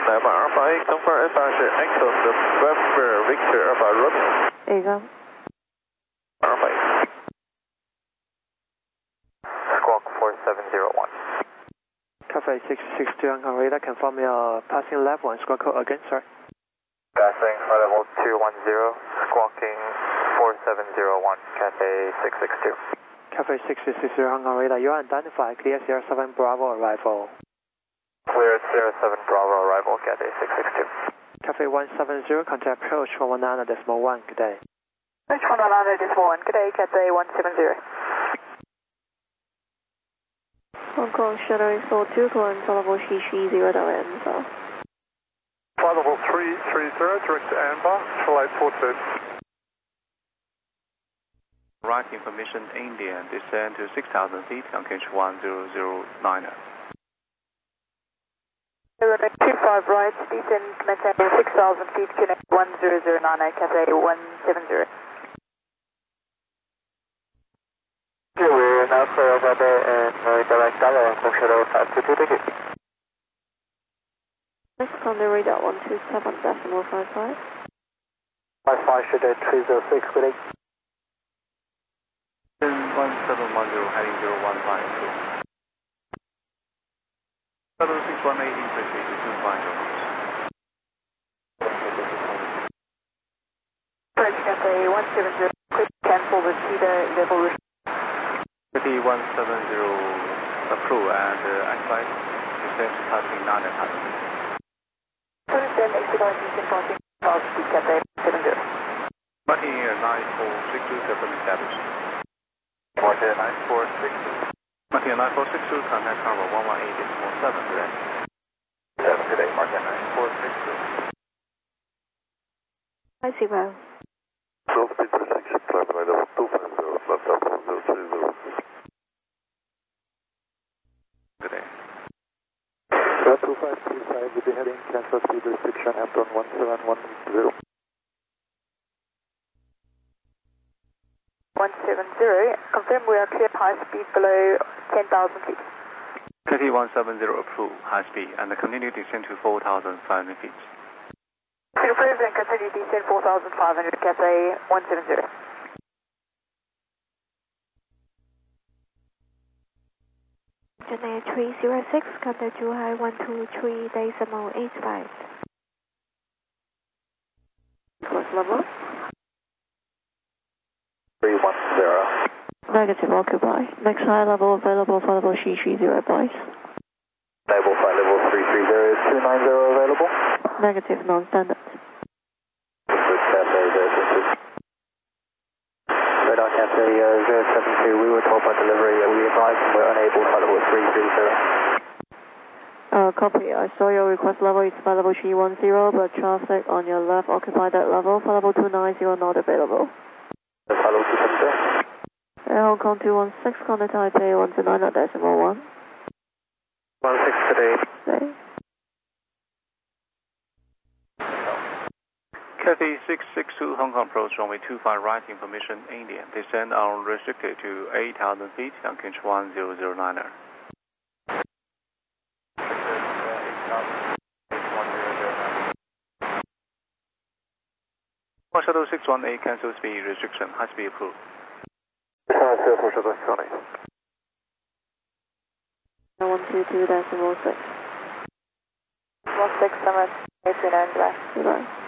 Lima Alpha 8, confirm Alpha is Exxon November Victor Alpha Romeo. There you go. Alpha 8. Squawk 4701. Cafe 662 Hong Kong radar, confirm your passing left 1 squawk code again, sir. Passing flight level 210, squawking 4701, Cafe 662. Cafe 662 Hong Kong radar, you are identified, clear Sierra 7 Bravo arrival. Clear Sierra 7 Bravo arrival, Cafe 662. Cafe 170, contact approach 119.1, good day. Approach 119.1, good day, Cafe 170. Hong Kong Shuttle 42, calling level CC 0 Alpha. Flight level 330, direct to Amber, flight 42. Right information India, descend to 6,000 feet, Anchorage 1009er. 25 right, descend, maintain 6,000 feet, connect 1009er, Cafe 170. We're now clear over there and direct dial Hong Kong Shuttle 522, thank you. Next on the radar 127.55. 55 Shuttle 306, good day. 1710 heading 0152. Shuttle 618 increase to 25. Cafe 170, quick cancel the Cheetah level. City 170 approve and activate. Descend to passing 9,000. Descend, exit on Houston crossing, speed Cafe 70. Martin Air 94627 established. Martin 9462. Martin Air 9462, contact Tower 118.7 today. 7 today, Martin 9462. Hi, Zero. 12 speed 36, climb line level 250, left up 1030. Good day. 2535, we'll be heading cancel speed restriction, Hampton 1710. 170, confirm we are clear high speed below 10,000 feet. KT 170 approve, high speed, and continue descend to 4,500 feet. Approved and continue descend 4,500, Cafe 170. Journey 306, contact Zhuhai 123.85. Course level? 310. Negative, occupy. Next high level available for level C30, please. Naval flight level 330 is 290 available. Negative, non-standard. Radar Cafe 072, we were told by delivery that we advised and we're unable flight level 330. Copy. I saw your request level is flight level C10, but traffic on your left occupied that level. Flight level 290 not available. Flight level 270. Air Hong Kong 216, contact Taipei 129.1. 16 today. Okay. Cathay 662 Hong Kong approach runway 25 right information India. Descend unrestricted to 8,000 feet, Anchorage 1009er. Shuttle 618 cancel speed restriction, high speed approved. Shuttle 618. 122.06. 16, summit, 839, goodbye. Goodbye.